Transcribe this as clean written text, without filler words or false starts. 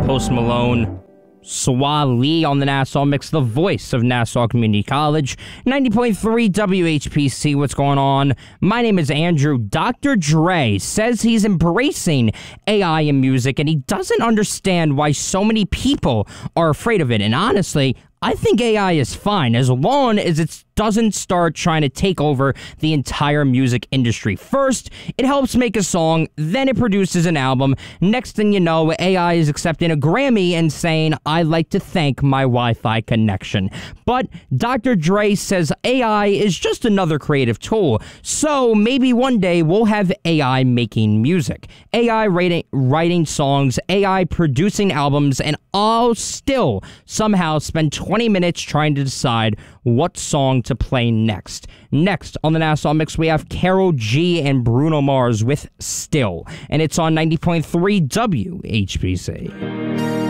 Post Malone, Swali on the Nassau Mix, the voice of Nassau Community College, 90.3 WHPC. What's going on? My name is Andrew. Dr. Dre says he's embracing AI in music, and he doesn't understand why so many people are afraid of it. And honestly, I think AI is fine as long as it doesn't start trying to take over the entire music industry. First, it helps make a song, then it produces an album. Next thing you know, AI is accepting a Grammy and saying, "I'd like to thank my Wi-Fi connection." But Dr. Dre says AI is just another creative tool, so maybe one day we'll have AI making music, AI writing songs, AI producing albums, and I'll still somehow spend 20 minutes trying to decide what song to play next. Next on the Nassau Mix, we have Karol G and Bruno Mars with Still, and it's on 90.3 WHPC.